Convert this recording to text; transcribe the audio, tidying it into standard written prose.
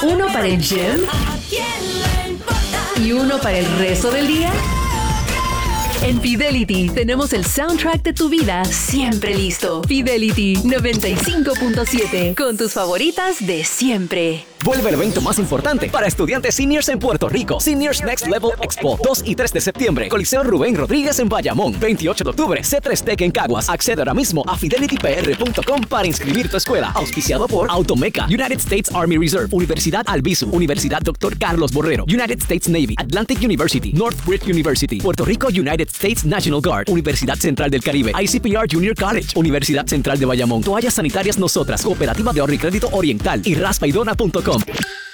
¿Uno para el gym? ¿Y uno para el resto del día? En Fidelity tenemos el soundtrack de tu vida siempre listo. Fidelity 95.7, con tus favoritas de siempre. Vuelve el evento más importante para estudiantes seniors en Puerto Rico. Seniors Next Level Expo, 2 y 3 de septiembre. Coliseo Rubén Rodríguez en Bayamón. 28 de octubre, C3 Tech en Caguas. Accede ahora mismo a fidelitypr.com para inscribir tu escuela. Auspiciado por Automeca, United States Army Reserve, Universidad Albizu, Universidad Dr. Carlos Borrero, United States Navy, Atlantic University, Northbridge University, Puerto Rico United States National Guard, Universidad Central del Caribe, ICPR Junior College, Universidad Central de Bayamón, Toallas Sanitarias Nosotras, Cooperativa de Ahorro y Crédito Oriental y raspaidona.com.